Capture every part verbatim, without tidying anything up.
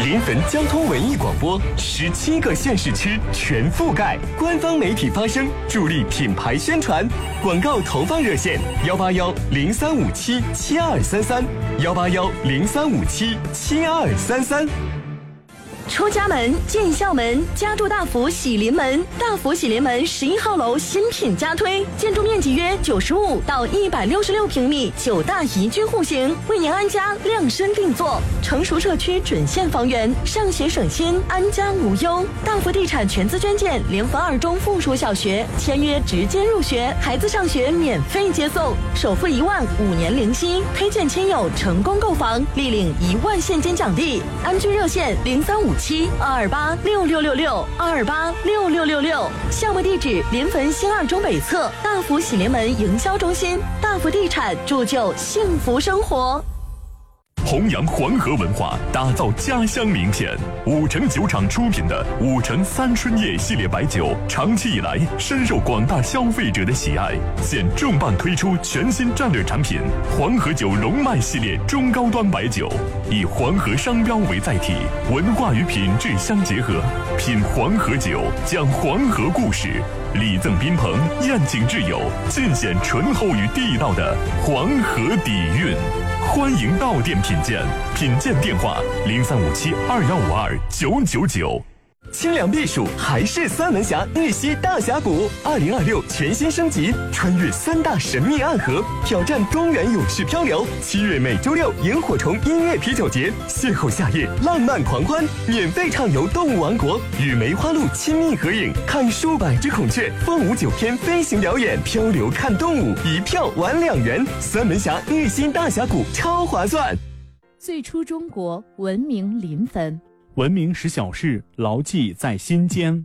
临汾交通文艺广播，十七个县市区全覆盖，官方媒体发声，助力品牌宣传。广告投放热线：幺八幺零三五七七二三三，幺八幺零三五七七二三三。 出家门进校门，家住大福喜临门。大福喜临门十一号楼新品加推，建筑面积约九十五到一百六十六平米，九大宜居户型，为您安家量身定做。成熟社区准现房源，上学省心，安家无忧。大福地产全资捐建临汾二中附属小学，签约直接入学，孩子上学免费接送，首付一万，五年零息。推荐亲友成功购房，立领一万现金奖励。安居热线零三五七二二八六六六六二二八六六六六，项目地址临汾新二中北侧大福喜临门营销中心。大福地产铸就幸福生活。 弘扬黄河文化，打造家乡名片。五城酒厂出品的五城三春叶系列白酒，长期以来深受广大消费者的喜爱。现重磅推出全新战略产品黄河酒龙脉系列中高端白酒，以黄河商标为载体，文化与品质相结合，品黄河酒，讲黄河故事，礼赠宾朋，宴请挚友，尽显醇厚与地道的黄河底蕴。欢迎到店品鉴，品鉴电话零三五七二幺五二九九九。 清凉避暑还是三门峡玉溪大峡谷，二零二六全新升级，穿越三大神秘暗河，挑战中原勇士漂流。七月每周六萤火虫音乐啤酒节，邂逅夏夜浪漫狂欢，免费畅游动物王国，与梅花鹿亲密合影，看数百只孔雀，凤舞九天飞行表演，漂流看动物，一票玩两元。三门峡玉溪大峡谷超划算。 最初中国，文明临汾。 文明使小事牢记在心间。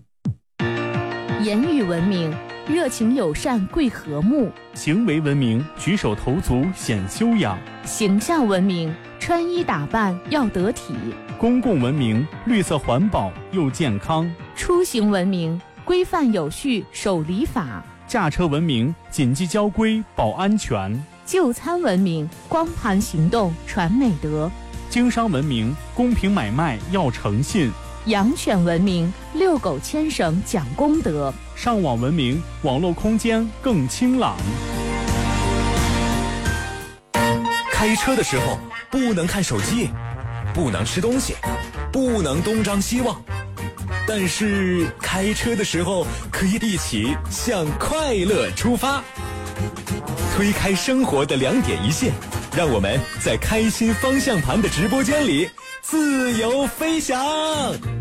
言语文明，热情友善贵和睦； 行为文明，举手投足显修养； 形象文明，穿衣打扮要得体； 公共文明，绿色环保又健康； 出行文明，规范有序守礼法； 驾车文明，谨记交规保安全； 就餐文明，光盘行动传美德； 经商文明，公平买卖要诚信； 养犬文明，遛狗牵绳讲公德； 上网文明，网络空间更清朗。 开车的时候不能看手机，不能吃东西，不能东张西望，但是开车的时候可以一起向快乐出发，推开生活的两点一线，让我们在开心方向盘的直播间里自由飞翔。